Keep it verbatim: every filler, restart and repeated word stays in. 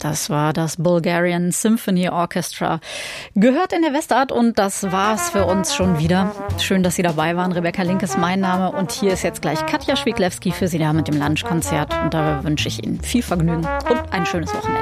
Das war das Bulgarian Symphony Orchestra. Gehört in der Westart und das war's für uns schon wieder. Schön, dass Sie dabei waren. Rebecca Link ist mein Name und hier ist jetzt gleich Katja Schwiglewski für Sie da mit dem Lunchkonzert. Und dabei wünsche ich Ihnen viel Vergnügen und ein schönes Wochenende.